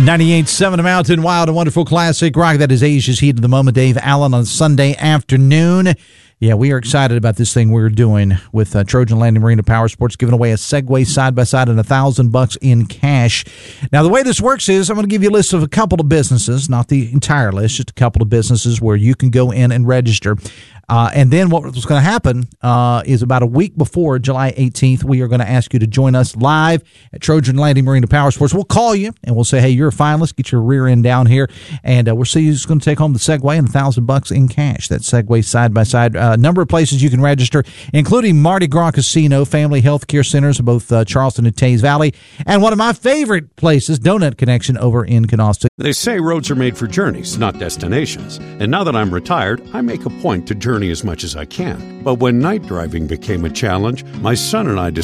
98.7 The Mountain, Wild and Wonderful Classic Rock. That is Asia's Heat of the Moment. Dave Allen on Sunday afternoon. Yeah, we are excited about this thing we're doing with Trojan Landing Marine Power Sports, giving away a Segway side-by-side and $1,000 in cash. Now, the way this works is I'm going to give you a list of a couple of businesses, not the entire list, just a couple of businesses where you can go in and register. And then what's going to happen is about a week before July 18th, we are going to ask you to join us live at Trojan Landing Marine Power Sports. We'll call you and we'll say, hey, you're a finalist. Get your rear end down here. And we'll see who's going to take home the Segway and $1,000 in cash. That Segway side-by-side. Number of places you can register, including Mardi Gras Casino, Family Health Care Centers in both Charleston and Taze Valley, and one of my favorite places, Donut Connection over in Canasta. They say roads are made for journeys, not destinations. And now that I'm retired, I make a point to journey as much as I can. But when night driving became a challenge, my son and I decided